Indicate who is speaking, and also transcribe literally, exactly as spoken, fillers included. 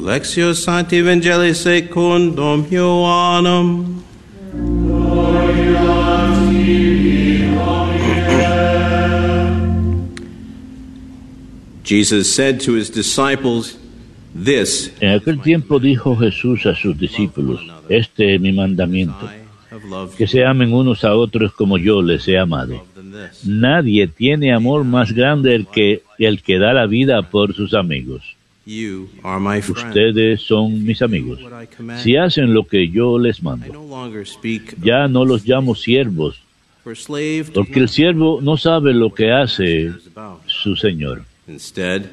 Speaker 1: Lectio Sancti Evangelii secundum Ioannem. Jesus said to his disciples, "This."
Speaker 2: En aquel tiempo dijo Jesús a sus discípulos: Este es mi mandamiento, que se amen unos a otros como yo les he amado. Nadie tiene amor más grande el que el que da la vida por sus amigos. Ustedes son mis amigos, si hacen lo que yo les mando. Ya no los llamo siervos, porque el siervo no sabe lo que hace su señor.